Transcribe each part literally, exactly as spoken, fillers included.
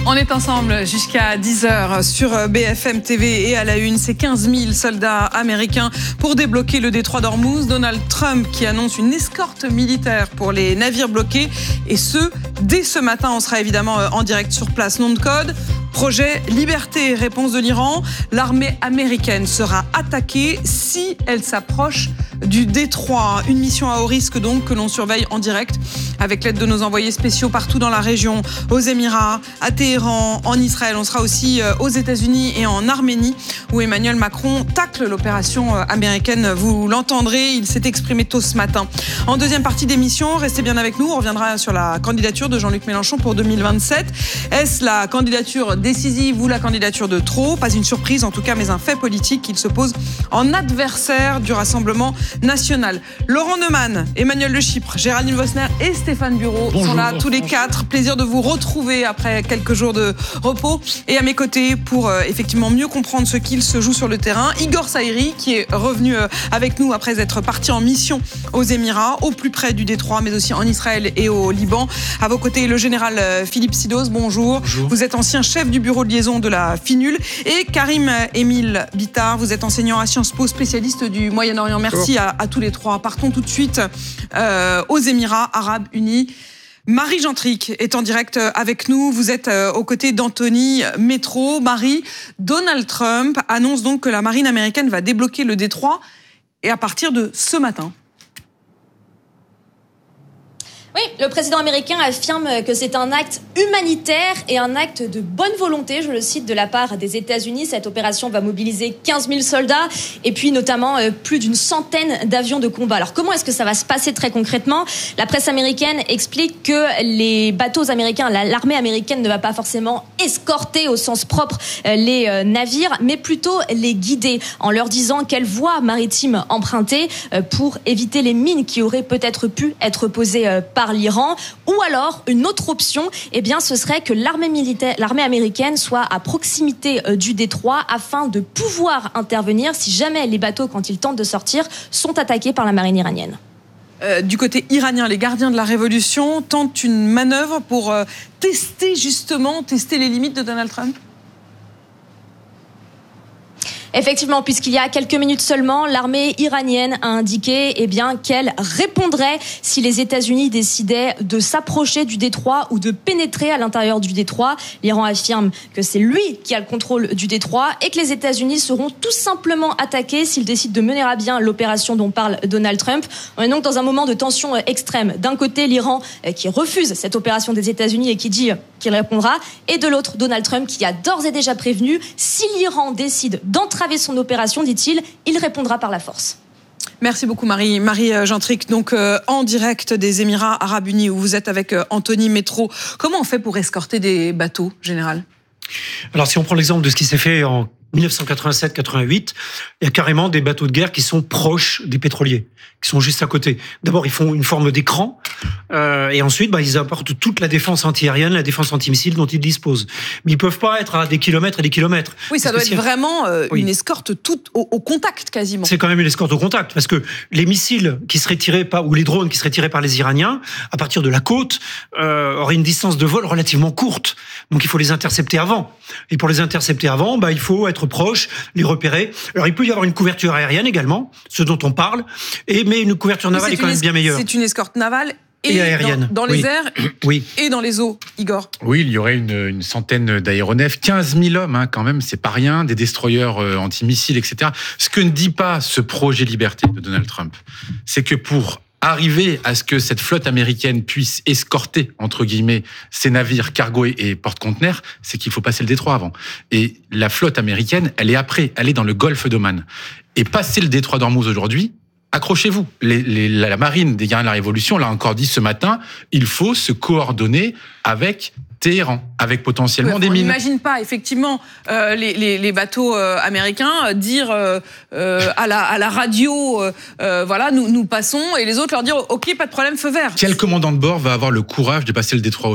On est ensemble jusqu'à dix heures sur B F M T V et à la une. C'est quinze mille soldats américains pour débloquer le détroit d'Ormuz. Donald Trump qui annonce une escorte militaire pour les navires bloqués. Et ce, dès ce matin, on sera évidemment en direct sur place. Nom de code, projet Liberté, réponse de l'Iran. L'armée américaine sera attaquée si elle s'approche du détroit. Une mission à haut risque donc que l'on surveille en direct avec l'aide de nos envoyés spéciaux partout dans la région, aux Émirats, à Téhéran, en Israël. On sera aussi aux États-Unis et en Arménie où Emmanuel Macron tacle l'opération américaine. Vous l'entendrez, il s'est exprimé tôt ce matin. En deuxième partie d'émission, restez bien avec nous. On reviendra sur la candidature de Jean-Luc Mélenchon pour deux mille vingt-sept. Est-ce la candidature décisive ou la candidature de trop? Pas une surprise en tout cas, mais un fait politique. Il se pose en adversaire du Rassemblement national. Laurent Neumann, Emmanuel Le Chypre, Géraldine Vosner et Stéphane Bureau Bonjour, sont là tous les quatre. Plaisir de vous retrouver après quelques jours de repos. Et à mes côtés, pour euh, effectivement mieux comprendre ce qu'il se joue sur le terrain, Igor Saïri, qui est revenu euh, avec nous après être parti en mission aux Émirats, au plus près du détroit, mais aussi en Israël et au Liban. À vos côtés, le général euh, Philippe Sidos, bonjour. bonjour. Vous êtes ancien chef du bureau de liaison de la FINUL. Et Karim Émile Bittard, vous êtes enseignant à Sciences Po, spécialiste du Moyen-Orient. Merci à, à tous les trois. Partons tout de suite euh, aux Émirats Arabes Unis. Marie Gentric est en direct avec nous. Vous êtes aux côtés d'Anthony Métro. Marie, Donald Trump annonce donc que la marine américaine va débloquer le détroit et à partir de ce matin. Oui, le président américain affirme que c'est un acte humanitaire et un acte de bonne volonté, je le cite, de la part des États-Unis. Cette opération va mobiliser quinze mille soldats et puis notamment euh, plus d'une centaine d'avions de combat. Alors comment est-ce que ça va se passer très concrètement? La presse américaine explique que les bateaux américains, l'armée américaine ne va pas forcément escorter au sens propre euh, les euh, navires, mais plutôt les guider en leur disant quelle voie maritime emprunter euh, pour éviter les mines qui auraient peut-être pu être posées euh, par par l'Iran, ou alors une autre option, eh bien, ce serait que l'armée militaire, l'armée américaine soit à proximité euh, du détroit afin de pouvoir intervenir si jamais les bateaux, quand ils tentent de sortir, sont attaqués par la marine iranienne. Euh, du côté iranien, les gardiens de la révolution tentent une manœuvre pour euh, tester justement, tester les limites de Donald Trump. Effectivement, puisqu'il y a quelques minutes seulement, l'armée iranienne a indiqué eh bien, qu'elle répondrait si les États-Unis décidaient de s'approcher du détroit ou de pénétrer à l'intérieur du détroit. L'Iran affirme que c'est lui qui a le contrôle du détroit et que les États-Unis seront tout simplement attaqués s'ils décident de mener à bien l'opération dont parle Donald Trump. On est donc dans un moment de tension extrême. D'un côté, l'Iran qui refuse cette opération des États-Unis et qui dit qu'il répondra, et de l'autre, Donald Trump qui a d'ores et déjà prévenu si l'Iran décide d'entrer son opération, dit-il, il répondra par la force. Merci beaucoup Marie. Marie Gentric, donc euh, en direct des Émirats Arabes Unis où vous êtes avec euh, Anthony Métro. Comment on fait pour escorter des bateaux, général? Alors si on prend l'exemple de ce qui s'est fait en dix-neuf cent quatre-vingt-sept quatre-vingt-huit, il y a carrément des bateaux de guerre qui sont proches des pétroliers, qui sont juste à côté. D'abord, ils font une forme d'écran, euh, et ensuite, bah, ils apportent toute la défense antiaérienne, la défense antimissile dont ils disposent. Mais ils peuvent pas être à des kilomètres et des kilomètres. Oui, ça doit être vraiment euh, oui. une escorte toute au, au contact quasiment. C'est quand même une escorte au contact, parce que les missiles qui seraient tirés par, ou les drones qui seraient tirés par les Iraniens, à partir de la côte, euh, auraient une distance de vol relativement courte. Donc il faut les intercepter avant. Et pour les intercepter avant, bah, il faut être proche, les repérer. Alors il peut y avoir une couverture aérienne également, ce dont on parle, et, mais une couverture navale est, est quand même es- bien meilleure. C'est une escorte navale et, et aérienne. Dans, dans les oui. airs oui. et dans les eaux, Igor. Oui, il y aurait une, une centaine d'aéronefs, quinze mille hommes hein, quand même, c'est pas rien, des destroyers euh, antimissiles, et cetera. Ce que ne dit pas ce projet Liberté de Donald Trump, c'est que pour arriver à ce que cette flotte américaine puisse escorter, entre guillemets, ces navires cargo et, et porte-conteneurs, c'est qu'il faut passer le détroit avant. Et la flotte américaine, elle est après, elle est dans le golfe d'Oman. Et passer le détroit d'Ormuz aujourd'hui, accrochez-vous. Les, les, la marine des gardiens de la Révolution l'a encore dit ce matin, il faut se coordonner avec Téhéran, avec potentiellement ouais, des on mines. On n'imagine pas, effectivement, euh, les, les, les bateaux euh, américains euh, dire euh, euh, à, la, à la radio, euh, euh, voilà, nous, nous passons, et les autres leur dire, ok, pas de problème, feu vert. Quel commandant de bord va avoir le courage de passer le détroit aujourd'hui ?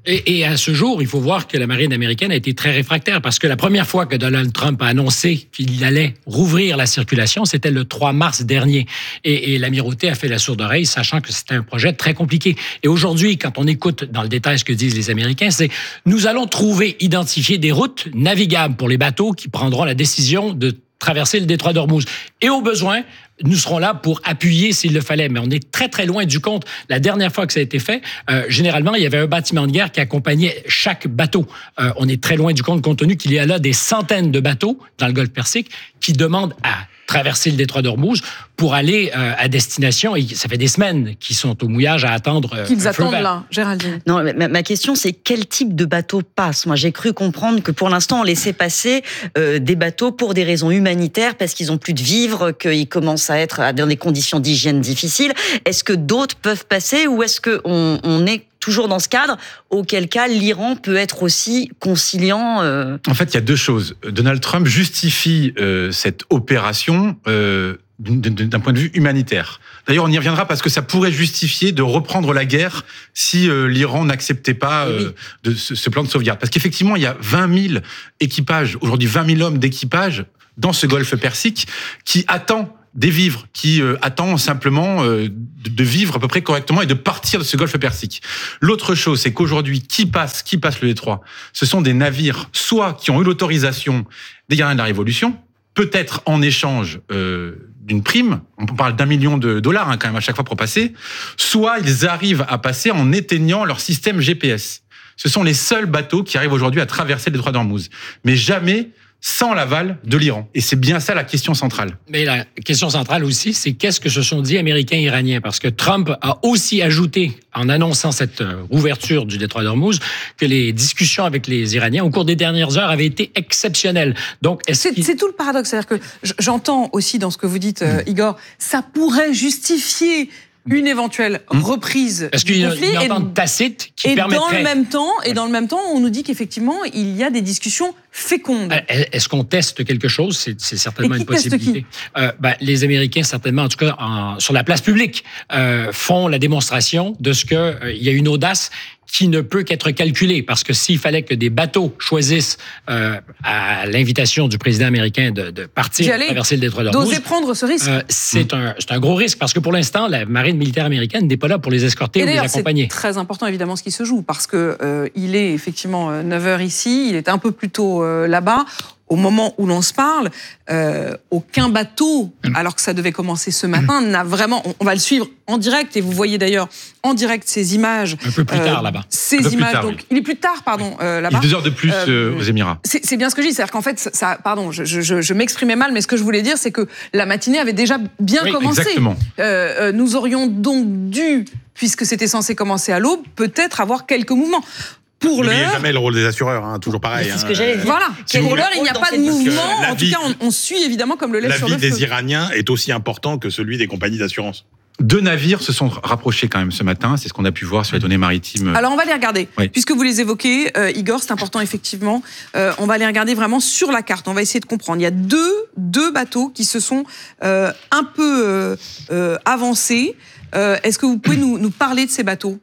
Et, et à ce jour, il faut voir que la marine américaine a été très réfractaire parce que la première fois que Donald Trump a annoncé qu'il allait rouvrir la circulation, c'était le trois mars dernier. Et, et l'amirauté a fait la sourde oreille, sachant que c'était un projet très compliqué. Et aujourd'hui, quand on écoute dans le détail ce que disent les Américains, c'est « nous allons trouver, identifier des routes navigables pour les bateaux qui prendront la décision de traverser le détroit d'Ormuz. Et au besoin, nous serons là pour appuyer s'il le fallait. Mais on est très, très loin du compte. La dernière fois que ça a été fait, euh, généralement, il y avait un bâtiment de guerre qui accompagnait chaque bateau. Euh, on est très loin du compte, compte tenu qu'il y a là des centaines de bateaux dans le Golfe Persique qui demandent à traverser le détroit d'Ormuz pour aller euh, à destination. Et ça fait des semaines qu'ils sont au mouillage à attendre euh, Qu'ils un feu attendent vert. là, Géraldine. Non, ma, ma question, c'est quel type de bateau passe ? Moi, j'ai cru comprendre que pour l'instant, on laissait passer euh, des bateaux pour des raisons humanitaires, parce qu'ils ont plus de vivres, qu'ils commencent à être dans des conditions d'hygiène difficiles. Est-ce que d'autres peuvent passer, ou est-ce qu'on on est toujours dans ce cadre, auquel cas l'Iran peut être aussi conciliant euh... En fait, il y a deux choses. Donald Trump justifie euh, cette opération euh, d'un point de vue humanitaire. D'ailleurs, on y reviendra parce que ça pourrait justifier de reprendre la guerre si euh, l'Iran n'acceptait pas euh, oui. de ce, ce plan de sauvegarde. Parce qu'effectivement, il y a vingt mille équipages, aujourd'hui vingt mille hommes d'équipage dans ce golfe Persique qui attend des vivres, qui euh, attend simplement euh, de, de vivre à peu près correctement et de partir de ce golfe Persique. L'autre chose, c'est qu'aujourd'hui, qui passe, qui passe le détroit ? Ce sont des navires, soit qui ont eu l'autorisation des gardiens de la Révolution, peut-être en échange euh, d'une prime, on parle d'un million de dollars hein, quand même à chaque fois pour passer, soit ils arrivent à passer en éteignant leur système G P S. Ce sont les seuls bateaux qui arrivent aujourd'hui à traverser le détroit d'Ormuz. Mais jamais sans l'aval de l'Iran. Et c'est bien ça la question centrale. Mais la question centrale aussi, c'est qu'est-ce que se sont dit Américains et Iraniens? Parce que Trump a aussi ajouté, en annonçant cette ouverture du détroit d'Ormuz, que les discussions avec les Iraniens au cours des dernières heures avaient été exceptionnelles. Donc, est-ce c'est, qu'il... c'est tout le paradoxe. C'est-à-dire que j'entends aussi dans ce que vous dites, euh, Igor, ça pourrait justifier une éventuelle reprise Parce du qu'il y a conflit. une entente tacite qui et permettrait... dans le même temps, et dans le même temps, on nous dit qu'effectivement, il y a des discussions fécondes. Est-ce qu'on teste quelque chose? C'est, c'est certainement et qui une possibilité. Qui euh, ben, les Américains, certainement, en tout cas en, sur la place publique, euh, font la démonstration de ce qu'il euh, y a une audace qui ne peut qu'être calculée. Parce que s'il fallait que des bateaux choisissent, euh, à l'invitation du président américain, de, de partir traverser le détroit d'Ormuz, d'oser prendre ce risque. Euh, c'est, mmh. un, c'est un gros risque. Parce que pour l'instant, la marine militaire américaine n'est pas là pour les escorter et ou les accompagner. C'est très important, évidemment, ce qui se joue. Parce que euh, il est effectivement neuf heures ici, il est un peu plus tôt euh, là-bas. Au moment où l'on se parle, euh, aucun bateau, alors que ça devait commencer ce matin, n'a vraiment... On, on va le suivre en direct, et vous voyez d'ailleurs en direct ces images. Un peu plus euh, tard là-bas. Ces images, tard, donc... oui. Il est plus tard, pardon, euh, là-bas. Il est deux heures de plus euh, aux Émirats. C'est, c'est bien ce que je dis, c'est-à-dire qu'en fait, ça... Pardon, je, je, je m'exprimais mal, mais ce que je voulais dire, c'est que la matinée avait déjà bien oui, commencé. Exactement. Euh, euh, nous aurions donc dû, puisque c'était censé commencer à l'aube, peut-être avoir quelques mouvements. Pour N'oubliez l'heure, jamais le rôle des assureurs, hein, toujours pareil. C'est ce hein. que j'allais dire. voilà. Si Pour vous l'heure, voulez- il n'y a pas de Parce que mouvement. la En vie- tout cas, on, on suit évidemment comme le lait La sur vie le des feu. Iraniens est aussi important que celui des compagnies d'assurance. Deux navires se sont rapprochés quand même ce matin, c'est ce qu'on a pu voir sur les données maritimes. Alors on va les regarder, Oui. puisque vous les évoquez, euh, Igor, c'est important effectivement. Euh, on va les regarder vraiment sur la carte. On va essayer de comprendre. Il y a deux deux bateaux qui se sont euh, un peu euh, euh, avancés. Euh, est-ce que vous pouvez nous, nous parler de ces bateaux?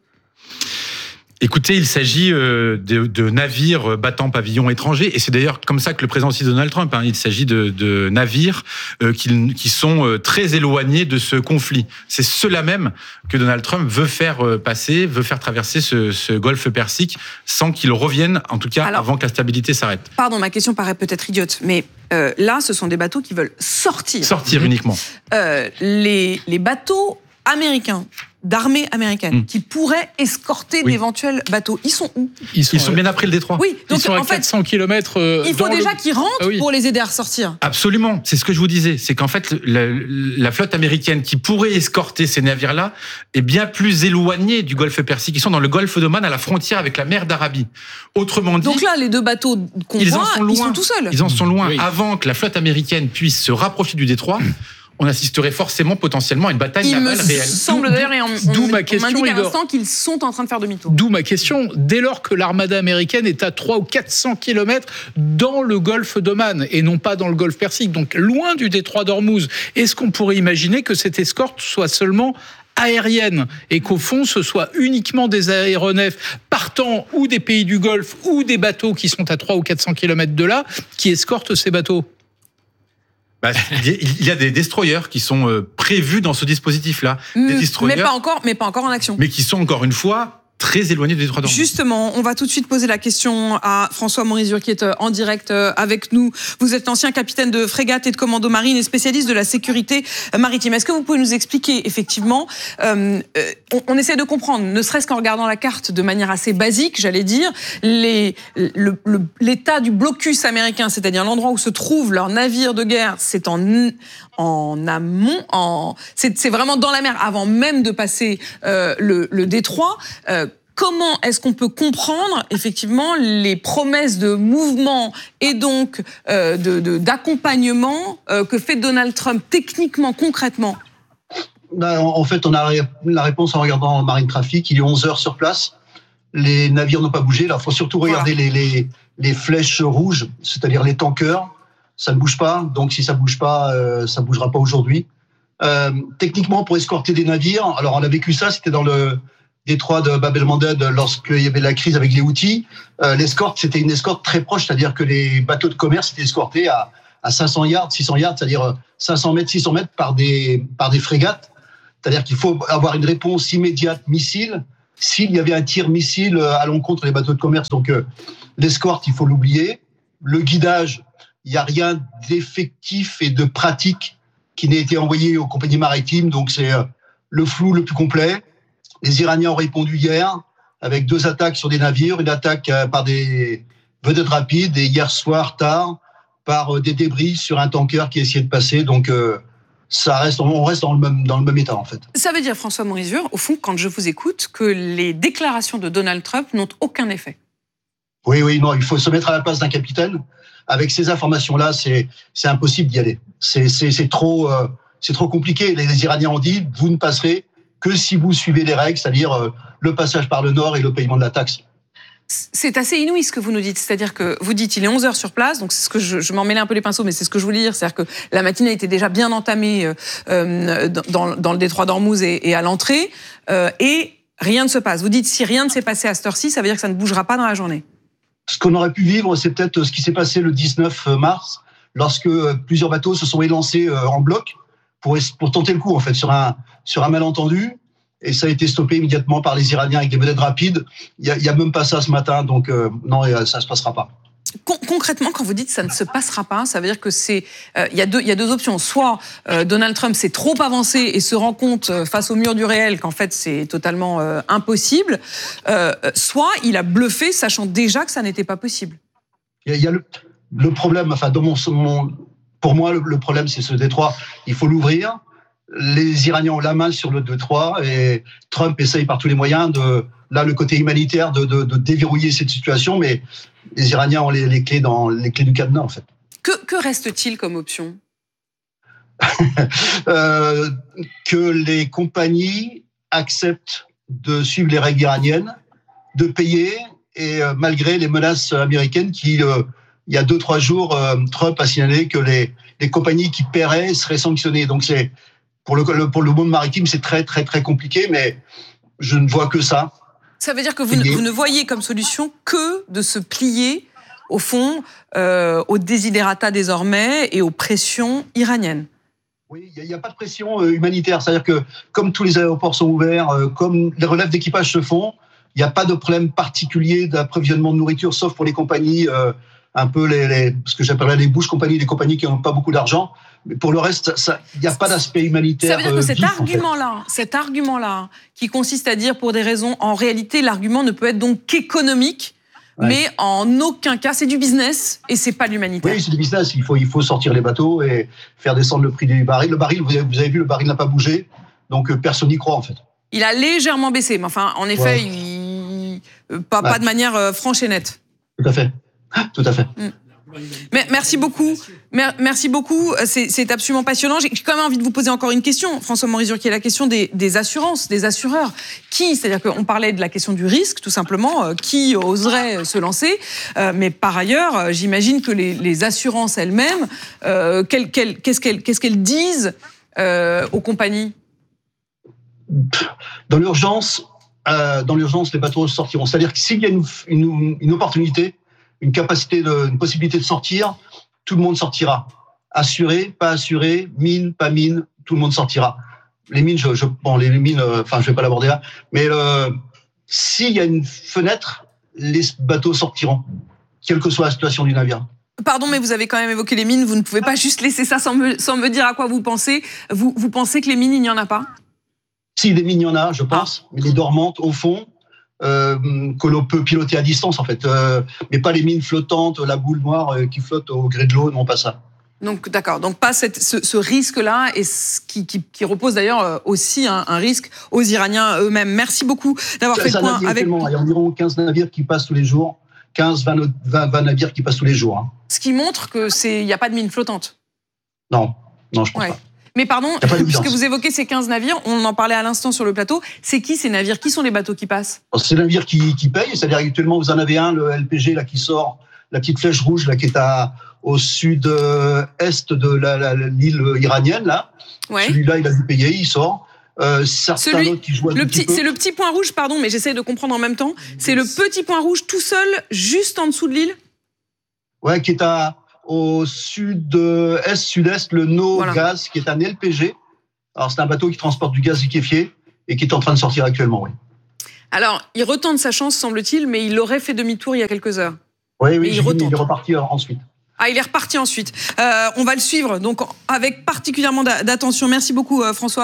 Écoutez, il s'agit euh, de, de navires battant pavillon étranger, et c'est d'ailleurs comme ça que le président aussi Donald Trump, hein, il s'agit de, de navires euh, qui, qui sont euh, très éloignés de ce conflit. C'est ceux-là même que Donald Trump veut faire euh, passer, veut faire traverser ce, ce golfe Persique sans qu'ils reviennent, en tout cas Alors, avant que la stabilité s'arrête. Pardon, ma question paraît peut-être idiote, mais euh, là, ce sont des bateaux qui veulent sortir. Sortir uniquement. Euh, les, les bateaux américains, d'armée américaine, Mm. qui pourraient escorter Oui. d'éventuels bateaux, ils sont où? Ils sont, Ils sont bien après le détroit. Oui, ils donc sont à en fait, quatre cents kilomètres. euh, il faut dans déjà le- qu'ils rentrent Ah oui. pour les aider à ressortir. Absolument, c'est ce que je vous disais, c'est qu'en fait la, la flotte américaine qui pourrait escorter ces navires-là est bien plus éloignée du golfe Persique. Ils sont dans le golfe d'Oman, à la frontière avec la mer d'Arabie. Autrement dit, Donc là, les deux bateaux qu'on ils voit, en sont loin. ils sont tout seuls. Ils en sont loin. Oui. Avant que la flotte américaine puisse se rapprocher du détroit, on assisterait forcément potentiellement à une bataille Il me navale réelle. semble d'ailleurs, et on, d'où on- ma on question, m'indique à Igor. l'instant qu'ils sont en train de faire demi-tour. D'où ma question, dès lors que l'armada américaine est à trois ou quatre cents kilomètres dans le golfe d'Oman et non pas dans le golfe Persique, donc loin du détroit d'Ormuz, est-ce qu'on pourrait imaginer que cette escorte soit seulement aérienne et qu'au fond, ce soit uniquement des aéronefs partant ou des pays du Golfe ou des bateaux qui sont à trois ou quatre cents kilomètres de là qui escortent ces bateaux? Bah, il y a des destroyers qui sont prévus dans ce dispositif-là. Des destroyers, mais pas encore, mais pas encore en action. Mais qui sont encore une fois très éloigné des détroit d'Ormuz. Justement, on va tout de suite poser la question à François Morizur qui est en direct avec nous. Vous êtes ancien capitaine de frégate et de commando marine et spécialiste de la sécurité maritime. Est-ce que vous pouvez nous expliquer, effectivement, euh, on, on essaie de comprendre, ne serait-ce qu'en regardant la carte de manière assez basique, j'allais dire, les, le, le, l'état du blocus américain, c'est-à-dire l'endroit où se trouvent leurs navires de guerre, c'est en, en amont, en, c'est, c'est vraiment dans la mer, avant même de passer euh, le, le détroit. Euh, Comment est-ce qu'on peut comprendre effectivement les promesses de mouvement et donc euh, de, de, d'accompagnement euh, que fait Donald Trump techniquement, concrètement? En fait, on a la réponse en regardant Marine Traffic. Il est onze heures sur place. Les navires n'ont pas bougé. Là, il faut surtout regarder voilà. les, les, les flèches rouges, c'est-à-dire les tankers. Ça ne bouge pas. Donc, si ça ne bouge pas, euh, ça ne bougera pas aujourd'hui. Euh, techniquement, pour escorter des navires, alors on a vécu ça, c'était dans le détroit de Bab el-Mandeb lorsqu'il y avait la crise avec les Houthis. Euh, l'escorte, c'était une escorte très proche, c'est-à-dire que les bateaux de commerce étaient escortés à, à cinq cents yards, six cents yards, c'est-à-dire cinq cents mètres, six cents mètres par des, par des frégates. C'est-à-dire qu'il faut avoir une réponse immédiate missile s'il y avait un tir missile à l'encontre des bateaux de commerce. Donc, euh, l'escorte, il faut l'oublier. Le guidage, il n'y a rien d'effectif et de pratique qui n'ait été envoyé aux compagnies maritimes. Donc, c'est euh, le flou le plus complet. Les Iraniens ont répondu hier avec deux attaques sur des navires, une attaque par des vedettes rapides et hier soir tard par des débris sur un tanker qui essayait de passer. Donc euh, ça reste, on reste dans le même dans le même état en fait. Ça veut dire, François Morizur, au fond, quand je vous écoute, que les déclarations de Donald Trump n'ont aucun effet. Oui, oui, non, il faut se mettre à la place d'un capitaine. Avec ces informations-là, c'est c'est impossible d'y aller. C'est c'est c'est trop euh, c'est trop compliqué. Les, les Iraniens ont dit, vous ne passerez que si vous suivez les règles, c'est-à-dire euh, le passage par le nord et le paiement de la taxe. C'est assez inouï ce que vous nous dites, c'est-à-dire que vous dites il est onze heures sur place, donc c'est ce que je, je m'en mêlais un peu les pinceaux, mais c'est ce que je voulais dire, c'est-à-dire que la matinée était déjà bien entamée euh, dans, dans le détroit d'Ormuz et, et à l'entrée, euh, et rien ne se passe. Vous dites si rien ne s'est passé à cette heure-ci, ça veut dire que ça ne bougera pas dans la journée. Ce qu'on aurait pu vivre, c'est peut-être ce qui s'est passé le dix-neuf mars, lorsque plusieurs bateaux se sont élancés en bloc pour, pour tenter le coup, en fait, sur un, sur un malentendu. Et ça a été stoppé immédiatement par les Iraniens avec des vedettes rapides. Il n'y a, a même pas ça ce matin, donc euh, non, ça ne se passera pas. Con- concrètement, quand vous dites ça ne se passera pas, ça veut dire que c'est, il euh, y a deux, il y a deux options. Soit euh, Donald Trump s'est trop avancé et se rend compte euh, face au mur du réel qu'en fait c'est totalement euh, impossible. Euh, soit il a bluffé, sachant déjà que ça n'était pas possible. Il y a, il y a le, le problème, enfin, dans mon, mon, pour moi, le, le problème c'est ce détroit. Il faut l'ouvrir. Les Iraniens ont la main sur le détroit et Trump essaye par tous les moyens de, là, le côté humanitaire, de, de, de déverrouiller cette situation, mais les Iraniens ont les, les clés dans les clés du cadenas, en fait. Que, que reste-t-il comme option? euh, Que les compagnies acceptent de suivre les règles iraniennes, de payer, et euh, malgré les menaces américaines qui, euh, il y a deux, trois jours, euh, Trump a signalé que les, les compagnies qui paieraient seraient sanctionnées. Donc, c'est, pour le, pour le monde maritime, c'est très, très, très compliqué, mais je ne vois que ça. Ça veut dire que vous ne, vous ne voyez comme solution que de se plier, au fond, euh, aux desiderata désormais et aux pressions iraniennes. Oui, il n'y a, a pas de pression euh, humanitaire. C'est-à-dire que comme tous les aéroports sont ouverts, euh, comme les relèves d'équipage se font, il n'y a pas de problème particulier d'approvisionnement de nourriture, sauf pour les compagnies, euh, un peu les, les, ce que j'appellerais les bouches compagnies, les compagnies qui n'ont pas beaucoup d'argent. Mais pour le reste, il n'y a pas d'aspect humanitaire. Ça veut dire que euh, cet vif, argument-là, en fait. cet argument-là, qui consiste à dire pour des raisons, en réalité, l'argument ne peut être donc qu'économique, ouais. mais en aucun cas, c'est du business et c'est pas de l'humanitaire. Oui, c'est du business. Il faut, il faut sortir les bateaux et faire descendre le prix du baril. Le baril, vous avez, vous avez vu, le baril n'a pas bougé, donc personne n'y croit en fait. Il a légèrement baissé, mais enfin, en effet, ouais. il... pas, ouais. pas de manière euh, franche et nette. Tout à fait. Tout à fait. Mm. Mais merci beaucoup. Merci beaucoup. C'est, c'est absolument passionnant. J'ai quand même envie de vous poser encore une question, François Morizur, qui est la question des, des assurances, des assureurs. Qui, c'est-à-dire qu'on parlait de la question du risque, tout simplement, euh, qui oserait se lancer. Euh, mais par ailleurs, euh, j'imagine que les, les assurances elles-mêmes, euh, quel, quel, qu'est-ce qu'elles, qu'est-ce qu'elles disent euh, aux compagnies ? Dans l'urgence, euh, dans l'urgence, les bateaux sortiront. C'est-à-dire que s'il y a une, une, une opportunité, une capacité, de, une possibilité de sortir, tout le monde sortira. Assuré, pas assuré, mine, pas mine, tout le monde sortira. Les mines, je, je bon, les mines, euh, enfin, je vais pas l'aborder là, mais euh, s'il y a une fenêtre, les bateaux sortiront, quelle que soit la situation du navire. Pardon, mais vous avez quand même évoqué les mines. Vous ne pouvez pas juste laisser ça sans me, sans me dire à quoi vous pensez. Vous, vous pensez que les mines, il n'y en a pas? Si, des mines, il y en a, je pense, ah. mais les dormantes au fond, euh, que l'on peut piloter à distance, en fait. Euh, mais pas les mines flottantes, la boule noire euh, qui flotte au gré de l'eau, non, pas ça. Donc, d'accord. Donc, pas cette, ce, ce risque-là, et ce qui, qui, qui repose d'ailleurs aussi un, un risque aux Iraniens eux-mêmes. Merci beaucoup d'avoir fait le point avec. Il y a environ quinze navires qui passent tous les jours. quinze, vingt, vingt, vingt navires qui passent tous les jours. Hein. Ce qui montre que c'est, il n'y a pas de mine flottante. Non, non, je pense ouais. pas. Mais pardon, puisque vous évoquez ces quinze navires, on en parlait à l'instant sur le plateau, c'est qui ces navires? Qui sont les bateaux qui passent? C'est les navires qui, qui payent, c'est-à-dire actuellement vous en avez un, le L P G là, qui sort, la petite flèche rouge là, qui est à, au sud-est de la, la, l'île iranienne. Là. Ouais. Celui-là, il a dû payer, il sort. Euh, certains Celui, autres qui jouent le petit, c'est le petit point rouge, pardon, mais j'essaie de comprendre en même temps. C'est le petit point rouge tout seul, juste en dessous de l'île? Ouais, qui est à, au sud-est, sud-est, le No voilà. Gaz, qui est un L P G. Alors, c'est un bateau qui transporte du gaz liquéfié et qui est en train de sortir actuellement, oui. Alors, il retente sa chance, semble-t-il, mais il aurait fait demi-tour il y a quelques heures. Oui, oui, il, il est reparti ensuite. Ah, il est reparti ensuite. Euh, on va le suivre, donc avec particulièrement d'attention. Merci beaucoup, François.